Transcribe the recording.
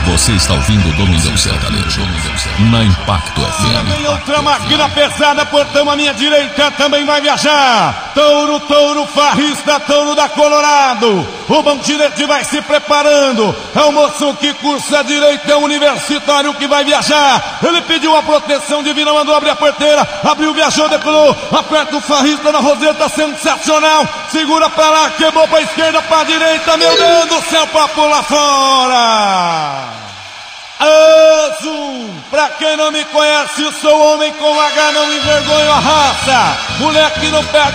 Você está ouvindo o Domingão Sertanejo na Impacto FM. Vem outra máquina pesada, portão à minha direita também vai viajar. Touro, touro, farrista, touro da Colorado. O Bandirete vai se preparando. É o moço que cursa a direita, é o universitário que vai viajar. Ele pediu a proteção divina, mandou abrir a porteira. Abriu, viajou, decolou. Aperta o farrista na roseta, sensacional. Segura pra lá, quebrou pra esquerda, pra direita. Meu Deus do céu, pra pular fora. Azul, pra quem não me conhece, sou homem com H, não envergonho a raça. Moleque não perde.